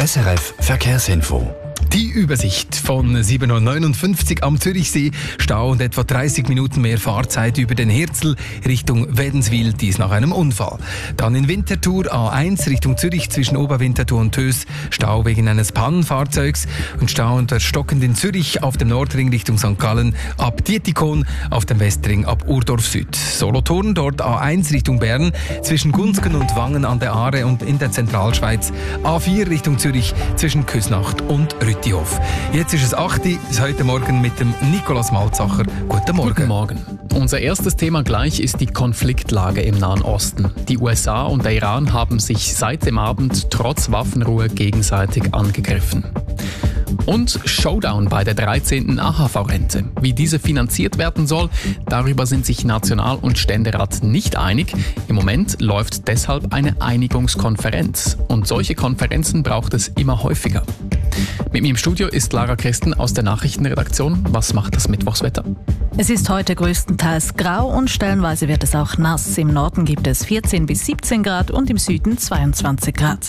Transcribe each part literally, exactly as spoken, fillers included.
S R F Verkehrsinfo. Die Übersicht von sieben Uhr neunundfünfzig am Zürichsee. Stau und etwa dreißig Minuten mehr Fahrzeit über den Herzl Richtung Wädenswil, dies nach einem Unfall. Dann in Winterthur A eins Richtung Zürich zwischen Oberwinterthur und Tös. Stau wegen eines Pannenfahrzeugs und Stau unter Stockend in Zürich auf dem Nordring Richtung Sankt Gallen ab Dietikon, auf dem Westring ab Urdorf Süd. Solothurn dort A eins Richtung Bern zwischen Gunzgen und Wangen an der Aare und in der Zentralschweiz. A vier Richtung Zürich zwischen Küsnacht und Rüttihof. Jetzt ist es acht Uhr, heute Morgen mit dem Nikolaus Malzacher. Guten Morgen. Guten Morgen. Unser erstes Thema gleich ist die Konfliktlage im Nahen Osten. Die U S A und der Iran haben sich seit dem Abend trotz Waffenruhe gegenseitig angegriffen. Und Showdown bei der dreizehnten A H V-Rente. Wie diese finanziert werden soll, darüber sind sich National- und Ständerat nicht einig. Im Moment läuft deshalb eine Einigungskonferenz. Und solche Konferenzen braucht es immer häufiger. Mit mir im Studio ist Lara Christen aus der Nachrichtenredaktion. Was macht das Mittwochswetter? Es ist heute größtenteils grau und stellenweise wird es auch nass. Im Norden gibt es vierzehn bis siebzehn Grad und im Süden zweiundzwanzig Grad.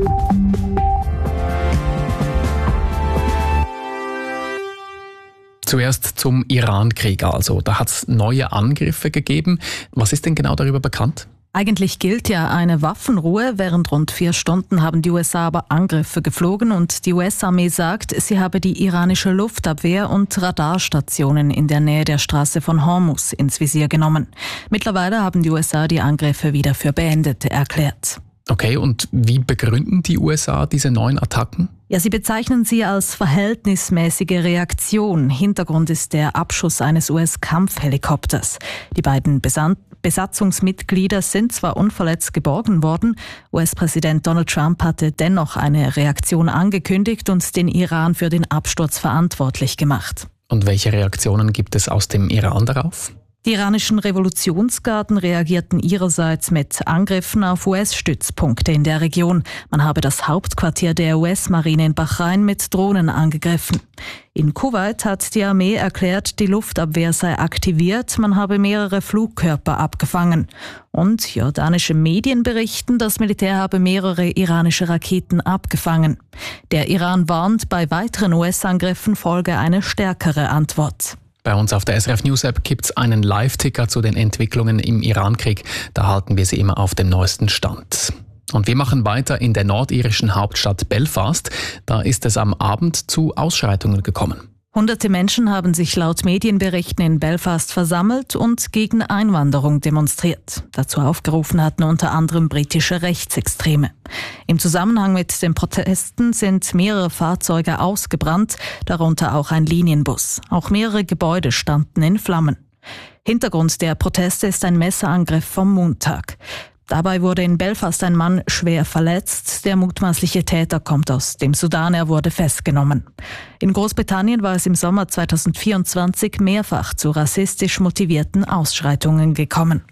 Zuerst zum Iran-Krieg also. Da hat es neue Angriffe gegeben. Was ist denn genau darüber bekannt? Eigentlich gilt ja eine Waffenruhe. Während rund vier Stunden haben die U S A aber Angriffe geflogen und die U S-Armee sagt, sie habe die iranische Luftabwehr und Radarstationen in der Nähe der Straße von Hormuz ins Visier genommen. Mittlerweile haben die U S A die Angriffe wieder für beendet erklärt. Okay, und wie begründen die U S A diese neuen Attacken? Ja, sie bezeichnen sie als verhältnismäßige Reaktion. Hintergrund ist der Abschuss eines U S-Kampfhelikopters. Die beiden Besan- Besatzungsmitglieder sind zwar unverletzt geborgen worden, U S-Präsident Donald Trump hatte dennoch eine Reaktion angekündigt und den Iran für den Absturz verantwortlich gemacht. Und welche Reaktionen gibt es aus dem Iran darauf? Die iranischen Revolutionsgarden reagierten ihrerseits mit Angriffen auf U S-Stützpunkte in der Region. Man habe das Hauptquartier der U S-Marine in Bahrain mit Drohnen angegriffen. In Kuwait hat die Armee erklärt, die Luftabwehr sei aktiviert, man habe mehrere Flugkörper abgefangen. Und jordanische Medien berichten, das Militär habe mehrere iranische Raketen abgefangen. Der Iran warnt, bei weiteren U S-Angriffen folge eine stärkere Antwort. Bei uns auf der S R F News App gibt es einen Live-Ticker zu den Entwicklungen im Iran-Krieg. Da halten wir Sie immer auf dem neuesten Stand. Und wir machen weiter in der nordirischen Hauptstadt Belfast. Da ist es am Abend zu Ausschreitungen gekommen. Hunderte Menschen haben sich laut Medienberichten in Belfast versammelt und gegen Einwanderung demonstriert. Dazu aufgerufen hatten unter anderem britische Rechtsextreme. Im Zusammenhang mit den Protesten sind mehrere Fahrzeuge ausgebrannt, darunter auch ein Linienbus. Auch mehrere Gebäude standen in Flammen. Hintergrund der Proteste ist ein Messerangriff vom Montag. Dabei wurde in Belfast ein Mann schwer verletzt. Der mutmaßliche Täter kommt aus dem Sudan, er wurde festgenommen. In Großbritannien war es im Sommer zweitausendvierundzwanzig mehrfach zu rassistisch motivierten Ausschreitungen gekommen.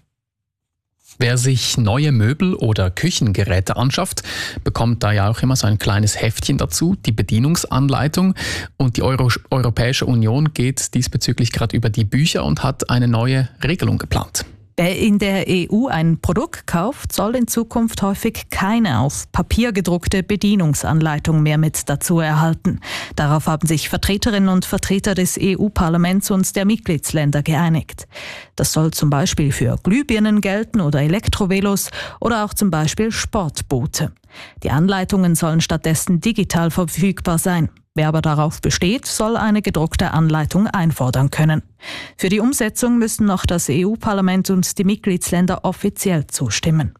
Wer sich neue Möbel oder Küchengeräte anschafft, bekommt da ja auch immer so ein kleines Heftchen dazu, die Bedienungsanleitung. Und die Euro- Europäische Union geht diesbezüglich gerade über die Bücher und hat eine neue Regelung geplant. Wer in der E U ein Produkt kauft, soll in Zukunft häufig keine auf Papier gedruckte Bedienungsanleitung mehr mit dazu erhalten. Darauf haben sich Vertreterinnen und Vertreter des E U-Parlaments und der Mitgliedsländer geeinigt. Das soll zum Beispiel für Glühbirnen gelten oder Elektrovelos oder auch zum Beispiel Sportboote. Die Anleitungen sollen stattdessen digital verfügbar sein. Wer aber darauf besteht, soll eine gedruckte Anleitung einfordern können. Für die Umsetzung müssen noch das E U-Parlament und die Mitgliedsländer offiziell zustimmen.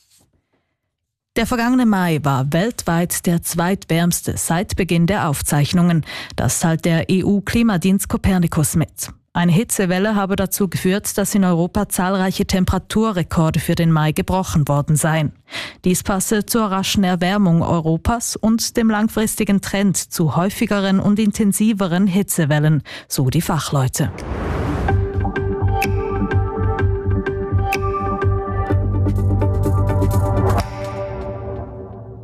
Der vergangene Mai war weltweit der zweitwärmste seit Beginn der Aufzeichnungen. Das teilt der E U-Klimadienst Copernicus mit. Eine Hitzewelle habe dazu geführt, dass in Europa zahlreiche Temperaturrekorde für den Mai gebrochen worden seien. Dies passe zur raschen Erwärmung Europas und dem langfristigen Trend zu häufigeren und intensiveren Hitzewellen, so die Fachleute. Wie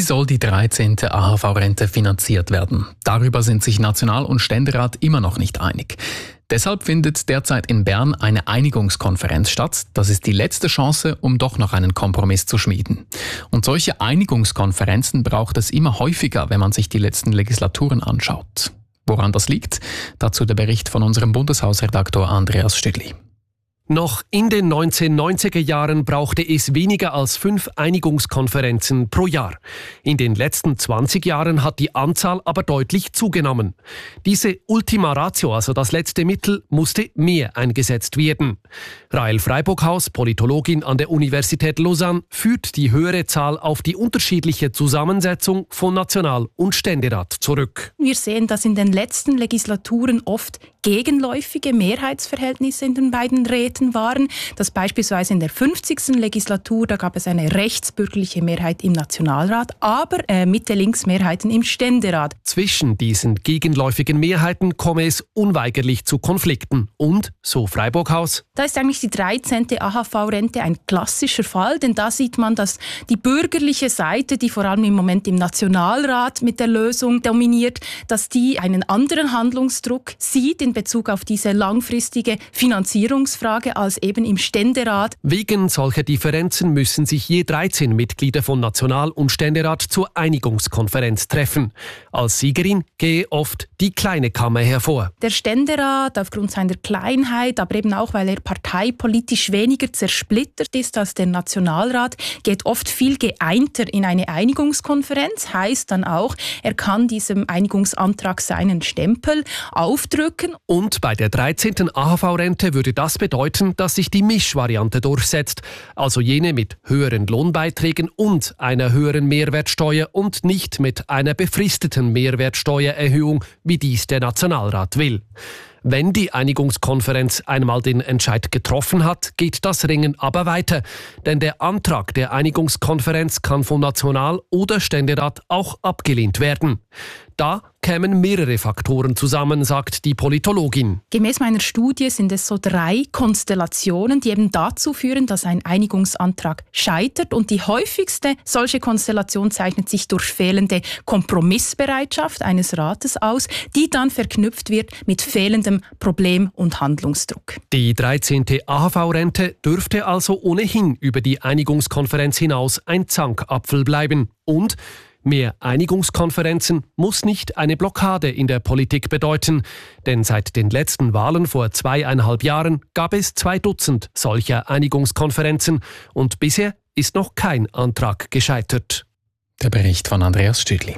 Wie soll die dreizehnte A H V-Rente finanziert werden? Darüber sind sich National- und Ständerat immer noch nicht einig. Deshalb findet derzeit in Bern eine Einigungskonferenz statt. Das ist die letzte Chance, um doch noch einen Kompromiss zu schmieden. Und solche Einigungskonferenzen braucht es immer häufiger, wenn man sich die letzten Legislaturen anschaut. Woran das liegt? Dazu der Bericht von unserem Bundeshausredaktor Andreas Stüdli. Noch in den neunzehnhundertneunziger Jahren brauchte es weniger als fünf Einigungskonferenzen pro Jahr. In den letzten zwanzig Jahren hat die Anzahl aber deutlich zugenommen. Diese Ultima Ratio, also das letzte Mittel, musste mehr eingesetzt werden. Rahel Freiburghaus, Politologin an der Universität Lausanne, führt die höhere Zahl auf die unterschiedliche Zusammensetzung von National- und Ständerat zurück. Wir sehen, dass in den letzten Legislaturen oft gegenläufige Mehrheitsverhältnisse in den beiden Räten waren. Das beispielsweise in der fünfzigsten Legislatur, da gab es eine rechtsbürgerliche Mehrheit im Nationalrat, aber äh, Mitte-Links-Mehrheiten im Ständerat. Zwischen diesen gegenläufigen Mehrheiten komme es unweigerlich zu Konflikten. Und, so Freiburghaus, da ist eigentlich die dreizehnte A H V-Rente ein klassischer Fall, denn da sieht man, dass die bürgerliche Seite, die vor allem im Moment im Nationalrat mit der Lösung dominiert, dass die einen anderen Handlungsdruck sieht in Bezug auf diese langfristige Finanzierungsfrage als eben im Ständerat. Wegen solcher Differenzen müssen sich je dreizehn Mitglieder von National- und Ständerat zur Einigungskonferenz treffen. Als Siegerin gehe oft die kleine Kammer hervor. Der Ständerat, aufgrund seiner Kleinheit, aber eben auch, weil er parteipolitisch weniger zersplittert ist als der Nationalrat, geht oft viel geeinter in eine Einigungskonferenz. Heißt dann auch, er kann diesem Einigungsantrag seinen Stempel aufdrücken. Und bei der dreizehnten A H V-Rente würde das bedeuten, dass sich die Mischvariante durchsetzt, also jene mit höheren Lohnbeiträgen und einer höheren Mehrwertsteuer und nicht mit einer befristeten Mehrwertsteuererhöhung, wie dies der Nationalrat will. Wenn die Einigungskonferenz einmal den Entscheid getroffen hat, geht das Ringen aber weiter. Denn der Antrag der Einigungskonferenz kann vom National- oder Ständerat auch abgelehnt werden. Da kämen mehrere Faktoren zusammen, sagt die Politologin. Gemäß meiner Studie sind es so drei Konstellationen, die eben dazu führen, dass ein Einigungsantrag scheitert. Und die häufigste solche Konstellation zeichnet sich durch fehlende Kompromissbereitschaft eines Rates aus, die dann verknüpft wird mit fehlendem Problem- und Handlungsdruck. Die dreizehnte A H V-Rente dürfte also ohnehin über die Einigungskonferenz hinaus ein Zankapfel bleiben. Und mehr Einigungskonferenzen muss nicht eine Blockade in der Politik bedeuten, denn seit den letzten Wahlen vor zweieinhalb Jahren gab es zwei Dutzend solcher Einigungskonferenzen und bisher ist noch kein Antrag gescheitert. Der Bericht von Andreas Stüdli.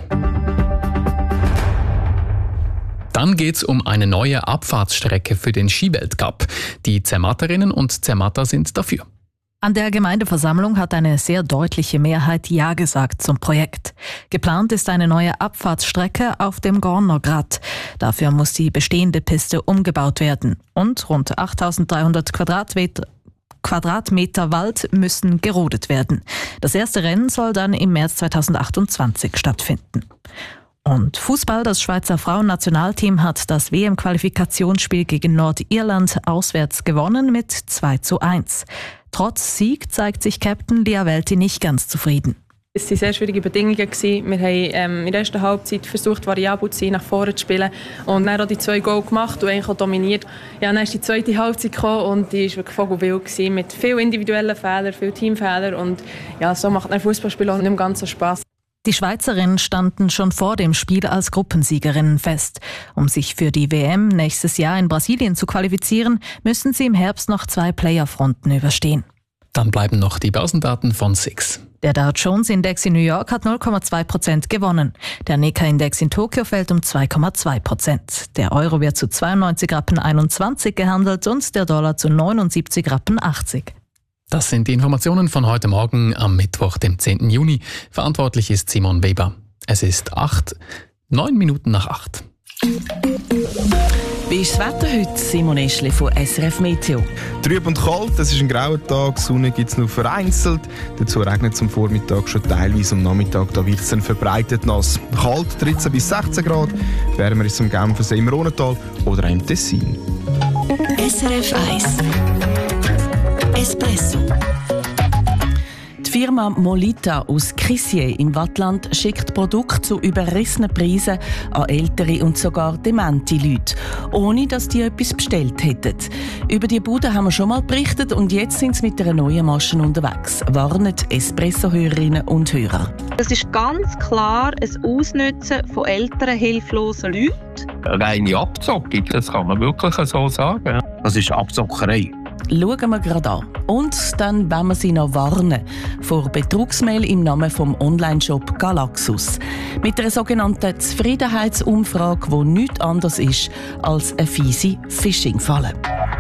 Dann geht's um eine neue Abfahrtsstrecke für den Skiweltcup. Die Zermatterinnen und Zermatter sind dafür. An der Gemeindeversammlung hat eine sehr deutliche Mehrheit Ja gesagt zum Projekt. Geplant ist eine neue Abfahrtsstrecke auf dem Gornergrat. Dafür muss die bestehende Piste umgebaut werden. Und rund achttausenddreihundert Quadratmeter Quadratmeter Wald müssen gerodet werden. Das erste Rennen soll dann im März zweitausendachtundzwanzig stattfinden. Und Fußball, das Schweizer Frauennationalteam hat das W M-Qualifikationsspiel gegen Nordirland auswärts gewonnen mit zwei zu eins. Trotz Sieg zeigt sich Captain Lia Welti nicht ganz zufrieden. Es waren sehr schwierige Bedingungen. Wir haben ähm, in der ersten Halbzeit versucht, variabel zu sein, nach vorne zu spielen. Und dann auch die zwei Goal gemacht und eigentlich auch dominiert. Ja, dann ist die zweite Halbzeit gekommen und die war wirklich vogelwild gewesen, mit vielen individuellen Fehlern, vielen Teamfehlern. Und ja, so macht ein Fußballspiel auch nicht mehr ganz so Spass. Die Schweizerinnen standen schon vor dem Spiel als Gruppensiegerinnen fest. Um sich für die W M nächstes Jahr in Brasilien zu qualifizieren, müssen sie im Herbst noch zwei Playoff-Runden überstehen. Dann bleiben noch die Börsendaten von S I X. Der Dow Jones Index in New York hat null Komma zwei Prozent gewonnen. Der Nikkei Index in Tokio fällt um zwei Komma zwei Prozent. Der Euro wird zu zweiundneunzig Rappen einundzwanzig gehandelt und der Dollar zu neunundsiebzig Rappen achtzig. Das sind die Informationen von heute Morgen am Mittwoch, dem zehnten Juni. Verantwortlich ist Simon Weber. Es ist acht, neun Minuten nach acht. Wie ist das Wetter heute? Simon Eschli von S R F Meteo. Trüb und kalt, es ist ein grauer Tag, Sonne gibt es nur vereinzelt. Dazu regnet es am Vormittag schon teilweise, am Nachmittag da wird es dann verbreitet nass. Kalt dreizehn bis sechzehn Grad, wärmer ist es am Genfersee, im Rhontal oder im Tessin. S R F eins Espresso. Die Firma Molita aus Crissier im Waadtland schickt Produkte zu überrissenen Preisen an ältere und sogar demente Leute, ohne dass die etwas bestellt hätten. Über die Bude haben wir schon mal berichtet und jetzt sind sie mit einer neuen Maschine unterwegs, warnen Espresso-Hörerinnen und Hörer. Das ist ganz klar ein Ausnutzen von älteren, hilflosen Leuten. Eine reine Abzockung, das kann man wirklich so sagen. Das ist Abzockerei. Schauen wir gerade an. Und dann wollen wir Sie noch warnen vor Betrugsmail im Namen vom Onlineshop Galaxus. Mit einer sogenannten Zufriedenheitsumfrage, die nichts anderes ist als eine fiese Phishing-Falle.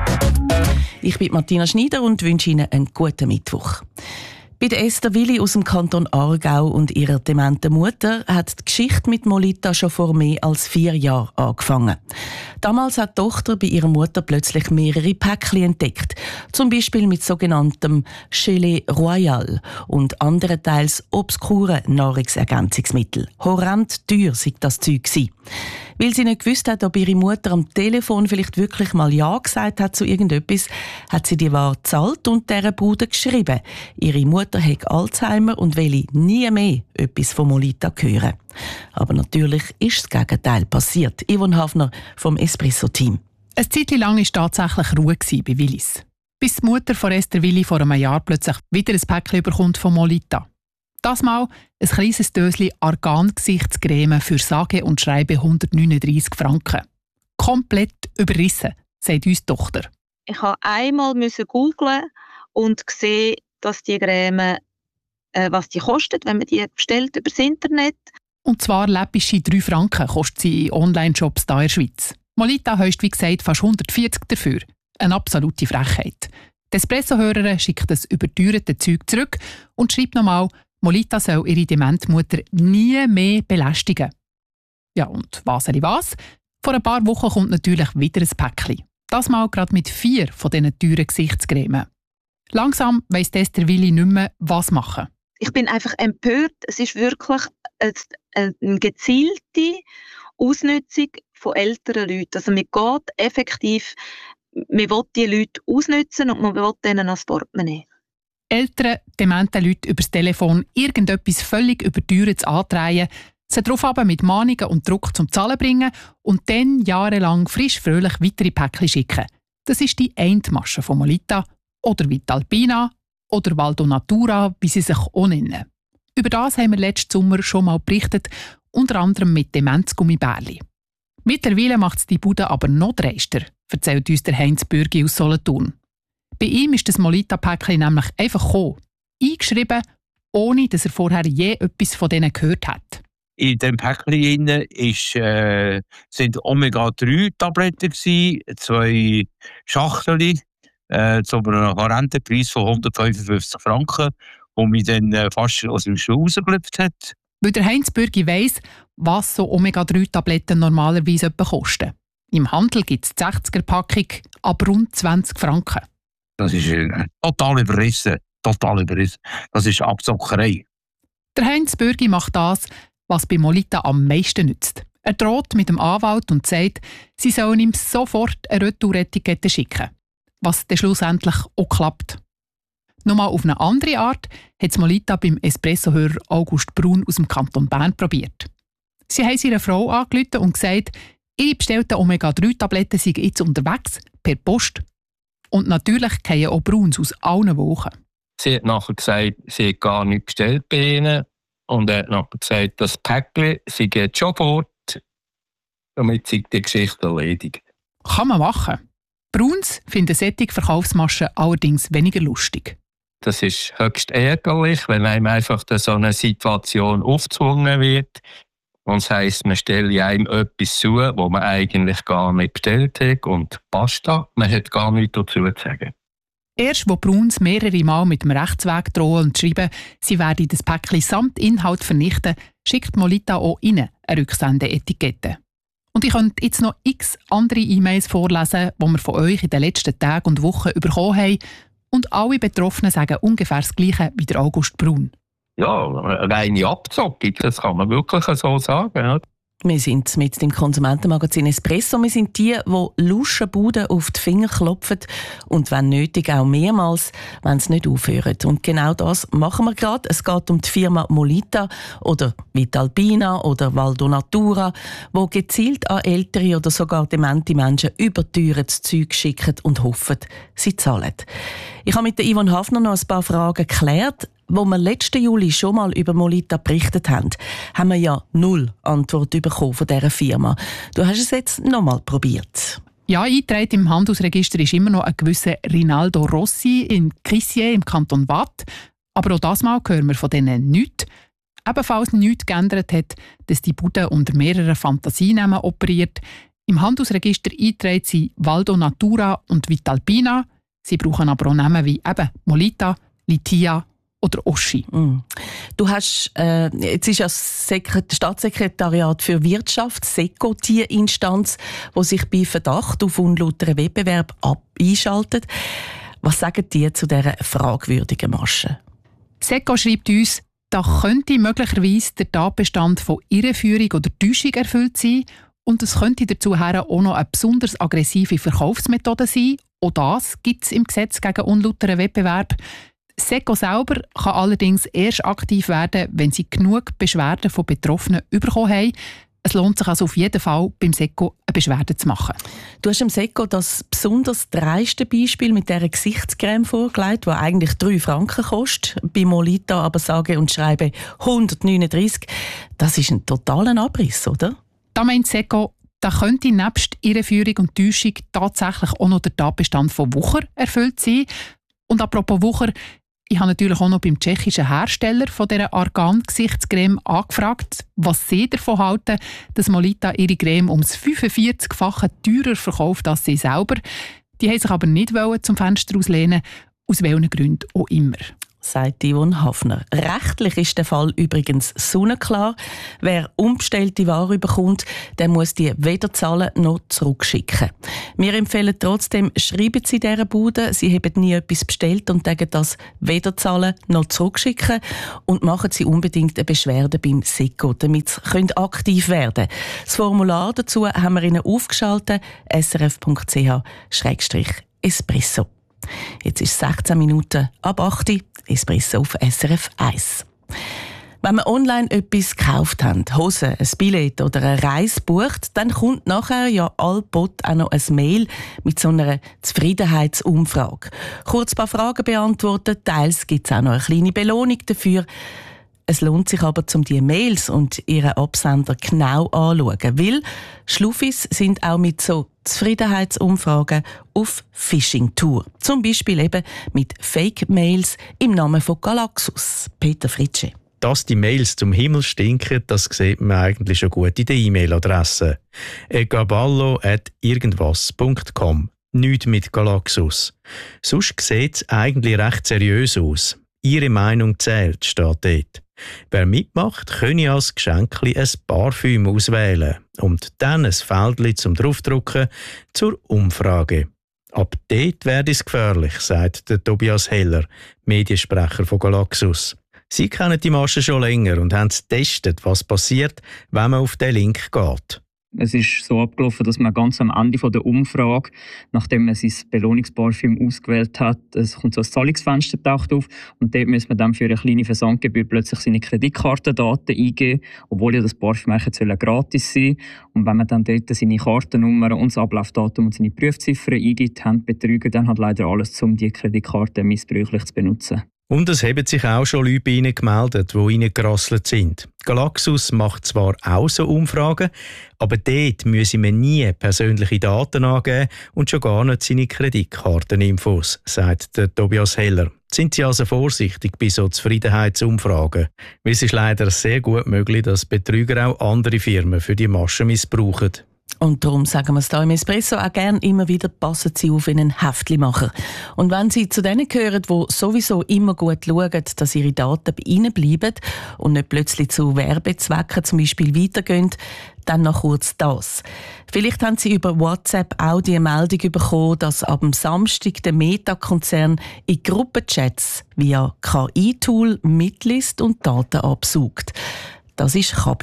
Ich bin Martina Schneider und wünsche Ihnen einen guten Mittwoch. Bei der Esther Willi aus dem Kanton Aargau und ihrer dementen Mutter hat die Geschichte mit Molita schon vor mehr als vier Jahren angefangen. Damals hat die Tochter bei ihrer Mutter plötzlich mehrere Päckchen entdeckt. Zum Beispiel mit sogenanntem Gelee Royal und anderen teils obskuren Nahrungsergänzungsmitteln. Horrend teuer sei das Zeug gewesen. Weil sie nicht gewusst hat, ob ihre Mutter am Telefon vielleicht wirklich mal Ja gesagt hat zu irgendetwas, hat sie die Ware gezahlt und dieser Bude geschrieben. Ihre Mutter hat Alzheimer und will nie mehr etwas von Molita hören. Aber natürlich ist das Gegenteil passiert. Yvonne Hafner vom Espresso-Team. Eine Zeit lang war tatsächlich Ruhe bei Willis. Bis die Mutter von Esther Willi vor einem Jahr plötzlich wieder ein Päckchen bekommt von Molita. Das Mal ein kleines Döschen Argan-Gesichtscreme für sage und schreibe hundertneununddreissig Franken. Komplett überrissen, sagt uns die Tochter. Ich musste einmal googlen und gesehen, dass die Creme, äh, was die kostet, wenn man die bestellt über das Internet. Und zwar läppische drei Franken kostet sie in Online-Shops hier in der Schweiz. Molita heisst, wie gesagt, fast hundertvierzig dafür. Eine absolute Frechheit. Die Espresso-Hörerin schickt das überteuerte Zeug zurück und schreibt nochmal, Molita soll ihre Dementmutter nie mehr belästigen. Ja, und was er was? Vor ein paar Wochen kommt natürlich wieder ein Päckchen. Das mal gerade mit vier von diesen teuren Gesichtscremen. Langsam weiss Esther Willi nicht mehr, was machen. Ich bin einfach empört. Es ist wirklich eine, eine gezielte Ausnutzung von älteren Leuten. Also man geht effektiv, man will die Leute ausnutzen und man will denen das Portemonnaie. Älteren, dementen Leute über das Telefon irgendetwas völlig überteuertes antreiben, sie darauf aber mit Mahnungen und Druck zum Zahlen bringen und dann jahrelang frisch fröhlich weitere Päckchen schicken. Das ist die Endmasche von Molita oder Vitalpina oder Valdo Natura, wie sie sich auch nennen. Über das haben wir letzten Sommer schon mal berichtet, unter anderem mit Demenzgummibärli. Mittlerweile macht es die Bude aber noch dreister, erzählt uns der Heinz Bürgi aus Solothurn. Bei ihm ist das Molita-Päckchen nämlich einfach gekommen, eingeschrieben, ohne dass er vorher je etwas von denen gehört hat. In dem Päckchen ist, äh, sind Omega drei Tabletten, zwei Schachteln äh, zu einem horrenden Preis von hundertfünfundfünfzig Franken, die mich dann äh, fast aus dem Schuh rausgelöpft hat. Weil der Heinz Bürgi weiss, was so Omega drei Tabletten normalerweise etwa kosten. Im Handel gibt es die sechziger-Packung ab rund zwanzig Franken. Das ist äh, total überrissen. Total überrissen. Das ist Abzockerei. Der Heinz Bürgi macht das, was bei Molita am meisten nützt. Er droht mit dem Anwalt und sagt, sie sollen ihm sofort eine Retouretikette schicken. Was dann schlussendlich auch klappt. Nochmal auf eine andere Art hat Molita beim Espresso-Hörer August Brun aus dem Kanton Bern probiert. Sie haben ihre Frau angerufen und gesagt, ihre bestellten Omega drei Tabletten seien jetzt unterwegs, per Post. Und natürlich fallen auch Bruns aus allen Wochen. Sie hat nachher gesagt, sie hat gar nicht bestellt bei ihnen. Und er hat nachher gesagt, das Päckchen, sie geht schon fort. Damit sei die Geschichte erledigt. Kann man machen. Bruns finden solche Verkaufsmaschen allerdings weniger lustig. Das ist höchst ärgerlich, wenn einem einfach so eine Situation aufgezwungen wird. Und das heisst, man stelle einem etwas zu, was man eigentlich gar nicht bestellt hat und basta. Man hat gar nichts dazu zu sagen. Erst wo Bruns mehrere Mal mit dem Rechtsweg drohen und schreiben, sie werde das Päckchen samt Inhalt vernichten, schickt Molita auch ihnen eine Rücksendeetikette. Und ich könnte jetzt noch x andere E-Mails vorlesen, die wir von euch in den letzten Tagen und Wochen bekommen haben. Und alle Betroffenen sagen ungefähr das Gleiche wie der August Brun. Ja, eine reine Abzockung, das kann man wirklich so sagen. Ja. Wir sind mit dem Konsumentenmagazin Espresso. Wir sind die, die Luschenbuden auf die Finger klopfen und wenn nötig auch mehrmals, wenn sie nicht aufhören. Und genau das machen wir gerade. Es geht um die Firma Molita oder Vitalpina oder Valdo Natura, die gezielt an ältere oder sogar demente Menschen über Türen das Zeug schicken und hoffen, sie zahlen. Ich habe mit der Yvonne Hafner noch ein paar Fragen geklärt. Wo wir letzten Juli schon mal über Molita berichtet haben, haben wir ja null Antwort bekommen von dieser Firma. Du hast es jetzt noch mal probiert. Ja, eingetragen im Handelsregister ist immer noch ein gewisser Rinaldo Rossi in Crissier im Kanton Waadt. Aber auch das Mal hören wir von denen nichts. Ebenfalls nichts geändert hat, dass die Bude unter mehreren Fantasienamen operiert. Im Handelsregister eingetragen sind Valdo Natura und Vitalpina. Sie brauchen aber auch Namen wie eben Molita, Litia oder Oschi. Mm. Du hast, äh, jetzt ist ja das Sekret- Staatssekretariat für Wirtschaft, SECO, die Instanz, die sich bei Verdacht auf unlauteren Wettbewerb ab- einschaltet. Was sagen die zu dieser fragwürdigen Masche? SECO schreibt uns, da könnte möglicherweise der Tatbestand von Irreführung oder Täuschung erfüllt sein und es könnte dazu auch noch eine besonders aggressive Verkaufsmethode sein. Auch das gibt es im Gesetz gegen unlauteren Wettbewerb. SECO selber kann allerdings erst aktiv werden, wenn sie genug Beschwerden von Betroffenen bekommen haben. Es lohnt sich also auf jeden Fall, beim SECO eine Beschwerde zu machen. Du hast dem SECO das besonders dreiste Beispiel mit dieser Gesichtscreme vorgelegt, die eigentlich drei Franken kostet. Bei Molita aber sage und schreibe hundertneununddreissig. Das ist ein totaler Abriss, oder? Da meint SECO, da könnte nebst Irreführung und Täuschung tatsächlich auch noch der Tatbestand von Wucher erfüllt sein. Und apropos Wucher, ich habe natürlich auch noch beim tschechischen Hersteller von dieser Argan-Gesichtscreme angefragt, was sie davon halten, dass Molita ihre Creme ums fünfundvierzigfache teurer verkauft als sie selber. Die haben sich aber nicht zum Fenster auslehnen, aus welchen Gründen auch immer. Sagt Yvonne Hafner. Rechtlich ist der Fall übrigens sonnenklar. Wer unbestellte Ware bekommt, der muss die weder zahlen noch zurückschicken. Wir empfehlen trotzdem, schreiben Sie dieser Bude, Sie haben nie etwas bestellt und sagen das weder zahlen noch zurückschicken und machen Sie unbedingt eine Beschwerde beim SECO, damit Sie aktiv werden können. Das Formular dazu haben wir Ihnen aufgeschaltet, s r f punkt c h schrägstrich espresso. Jetzt ist es sechzehn Minuten ab acht Uhr, Espresso auf S R F eins. Wenn wir online etwas gekauft haben, Hosen, ein Billett oder eine Reise bucht, dann kommt nachher ja allbald auch noch ein Mail mit so einer Zufriedenheitsumfrage. Kurz ein paar Fragen beantworten, teils gibt es auch noch eine kleine Belohnung dafür. Es lohnt sich aber, um die Mails und ihren Absender genau anzuschauen, weil Schluffis sind auch mit so Zufriedenheitsumfragen auf Phishing-Tour. Zum Beispiel eben mit Fake-Mails im Namen von Galaxus. Peter Fritsche. Dass die Mails zum Himmel stinken, das sieht man eigentlich schon gut in der E-Mail-Adresse. egaballo at irgendwas punkt com. Nicht mit Galaxus. Sonst sieht es eigentlich recht seriös aus. Ihre Meinung zählt, steht dort. Wer mitmacht, könne als Geschenkli ein Parfüm auswählen und dann ein Feldchen zum Draufdrucken zur Umfrage. Ab dort werde es gefährlich, sagt der Tobias Heller, Mediensprecher von Galaxus. Sie kennen die Masche schon länger und haben getestet, was passiert, wenn man auf den Link geht. Es ist so abgelaufen, dass man ganz am Ende der Umfrage, nachdem man sein Belohnungsparfüm ausgewählt hat, es kommt so ein Zahlungsfenster taucht auf und dort muss man dann für eine kleine Versandgebühr plötzlich seine Kreditkartendaten eingeben, obwohl ja das Parfüm eigentlich gratis sein soll. Und wenn man dann dort seine Kartennummer und das Ablaufdatum und seine Prüfziffern eingibt, haben die Betrüger dann halt leider alles, um die Kreditkarte missbräuchlich zu benutzen. Und es haben sich auch schon Leute bei Ihnen gemeldet, die reingerasselt sind. Galaxus macht zwar auch so Umfragen, aber dort müssen wir nie persönliche Daten angeben und schon gar nicht seine Kreditkarteninfos, sagt der Tobias Heller. Sind Sie also vorsichtig bei so Zufriedenheitsumfragen? Weil es ist leider sehr gut möglich, dass Betrüger auch andere Firmen für die Masche missbrauchen. Und darum sagen wir es hier im Espresso auch gerne immer wieder, passen Sie auf in einen Heftlimacher. Und wenn Sie zu denen gehören, die sowieso immer gut schauen, dass Ihre Daten bei Ihnen bleiben und nicht plötzlich zu Werbezwecken zum Beispiel weitergehen, dann noch kurz das. Vielleicht haben Sie über WhatsApp auch die Meldung bekommen, dass ab dem Samstag der Meta-Konzern in Gruppenchats via K I-Tool mitliest und Daten absaugt. Das ist Kabis.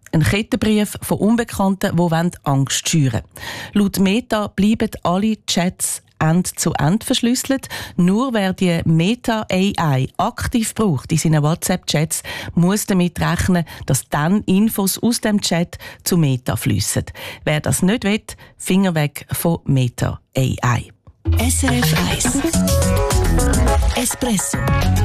Ein Kettenbrief von Unbekannten, die Angst schüren wollen. Laut Meta bleiben alle Chats End zu End verschlüsselt. Nur wer die Meta A I aktiv braucht in seinen WhatsApp-Chats, muss damit rechnen, dass dann Infos aus dem Chat zu Meta fliessen. Wer das nicht will, Finger weg von Meta A I. S R F eins Espresso